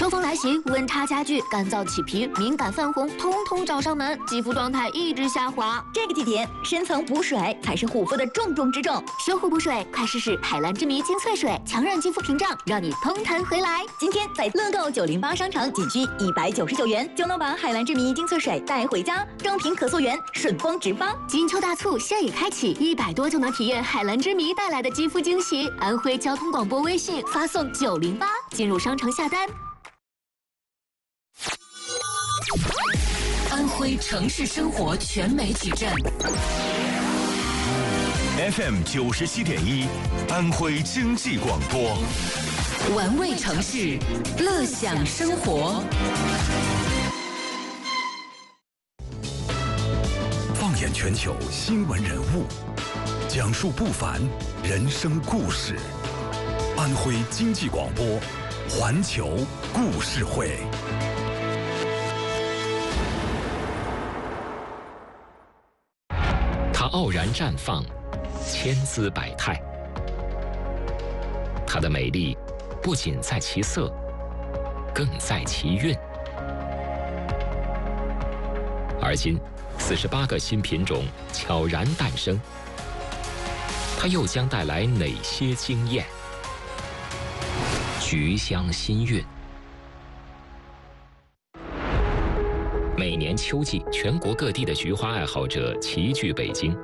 秋风来袭，温差加剧，干燥起皮、敏感泛红，通通找上门，肌肤状态一直下滑。 这个季节，深层补水才是护肤的重中之重。 修护补水，快试试海蓝之谜精粹水，强韧肌肤屏障，让你蓬弹回来。 今天在乐购908商城，仅需199元就能把海蓝之谜精粹水带回家，双屏可溯源，顺丰直发。 金秋大促现已开启，100多就能体验海蓝之谜带来的肌肤惊喜。安徽交通广播微信发送908，进入商城下单。 安徽城市生活全媒体站 FM 97.1，安徽经济广播， 玩味城市，乐享生活。 放眼全球新闻人物，讲述不凡人生故事。安徽经济广播，环球故事会。 它傲然绽放，千姿百态。它的美丽不仅在其色，更在其韵。而今，48个新品种悄然诞生，它又将带来哪些惊艳？菊香新韵。每年秋季，全国各地的菊花爱好者齐聚北京，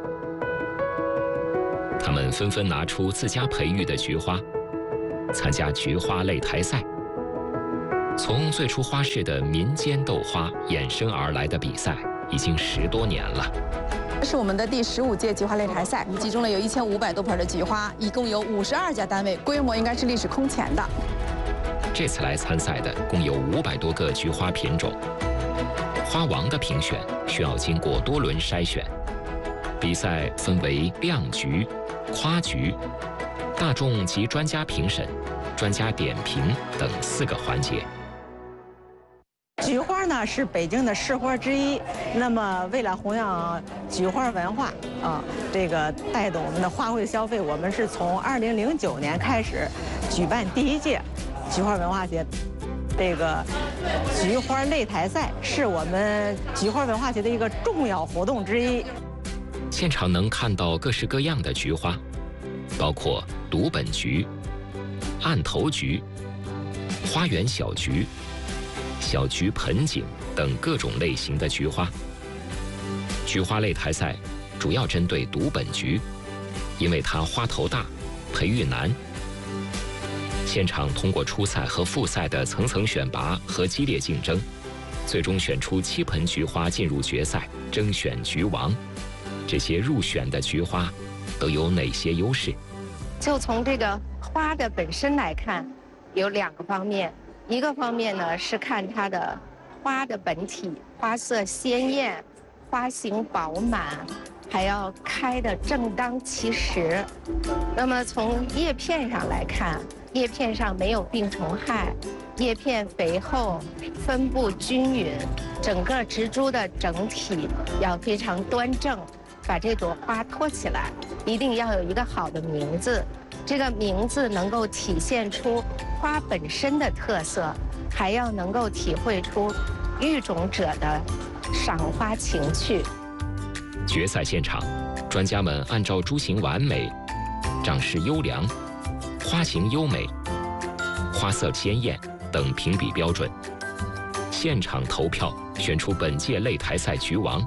他们纷纷拿出自家培育的菊花，参加菊花擂台赛。从最初花市的民间斗花衍生而来的比赛，已经10多年了。 这是我们的第15届菊花擂台赛，集中了有1500多盆的菊花，一共有52家单位，规模应该是历史空前的。 这次来参赛的共有500多个菊花品种。花王的评选需要经过多轮筛选，比赛分为亮菊、夸菊、大众及专家评审、专家点评等4个环节。 菊花呢是北京的市花之一，那么为了弘扬菊花文化这个带动我们的花卉消费，我们是从2009年开始举办第1届菊花文化节。这个菊花擂台赛是我们菊花文化节的一个重要活动之一。 现场能看到各式各样的菊花，包括独本菊、案头菊、花园小菊、小菊盆景等各种类型的菊花。菊花擂台赛主要针对独本菊，因为它花头大，培育难。现场通过初赛和复赛的层层选拔和激烈竞争，最终选出7盆菊花进入决赛，征选菊王。这些入选的菊花都有哪些优势？ 就从这个花的本身来看，有2个方面。一个方面呢是看它的花的本体，花色鲜艳，花型饱满，还要开得正当其时。那么从叶片上来看，叶片上没有病虫害，叶片肥厚，分布均匀，整个植株的整体要非常端正，把这朵花托起来。一定要有一个好的名字，这个名字能够体现出花本身的特色，还要能够体会出育种者的赏花情趣。 决赛现场，专家们按照株型完美、长势优良、花型优美、花色鲜艳等评比标准，现场投票选出本届擂台赛菊王。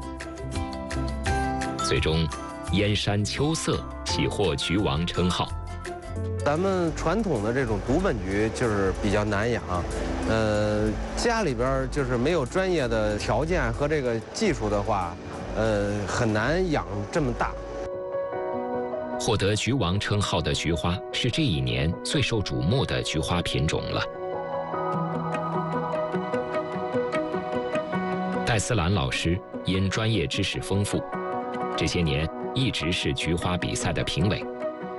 最终，燕山秋色喜获菊王称号。 咱们传统的这种独本菊就是比较难养，家里边就是没有专业的条件和这个技术的话，很难养这么大。 获得菊王称号的菊花是这一年最受瞩目的菊花品种了。戴思兰老师因专业知识丰富，这些年一直是菊花比赛的评委。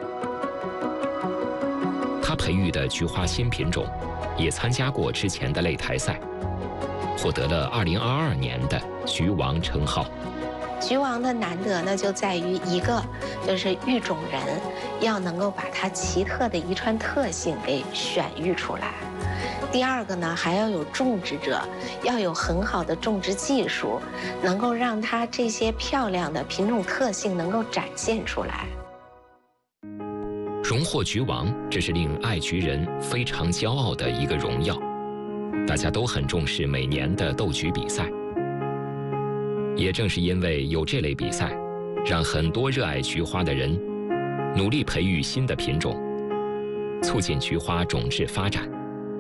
他培育的菊花新品种也参加过之前的擂台赛，获得了2022年的菊王称号。 菊王的难得呢，就在于一个就是育种人要能够把它奇特的遗传特性给选育出来。第二个呢，还要有种植者，要有很好的种植技术，能够让它这些漂亮的品种特性能够展现出来。 荣获菊王，这是令爱菊人非常骄傲的一个荣耀。大家都很重视每年的斗菊比赛。也正是因为有这类比赛，让很多热爱菊花的人努力培育新的品种，促进菊花种质发展。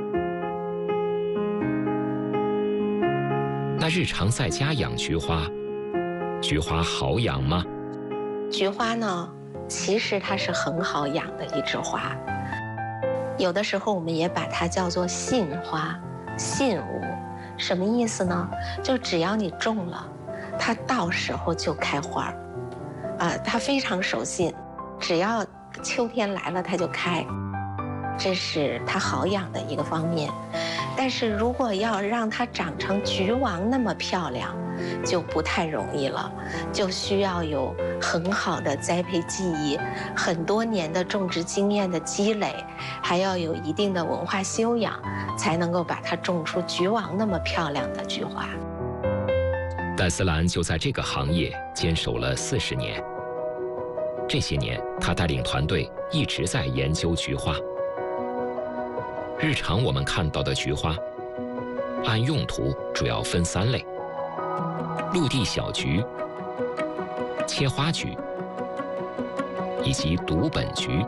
那日常在家养菊花，菊花好养吗？ 菊花呢，其实它是很好养的一枝花。有的时候我们也把它叫做信花、信物。什么意思呢？就只要你种了，它到时候就开花它非常守信，只要秋天来了它就开，这是它好养的一个方面。但是如果要让它长成菊王那么漂亮，就不太容易了，就需要有很好的栽培技艺，很多年的种植经验的积累，还要有一定的文化修养，才能够把它种出菊王那么漂亮的菊花。 戴思兰就在这个行业坚守了40年。这些年，他带领团队一直在研究菊花。日常我们看到的菊花，按用途主要分3类：陆地小菊、切花菊以及独本菊。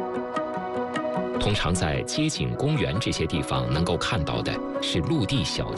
通常在街景、公园这些地方能够看到的是陆地小菊。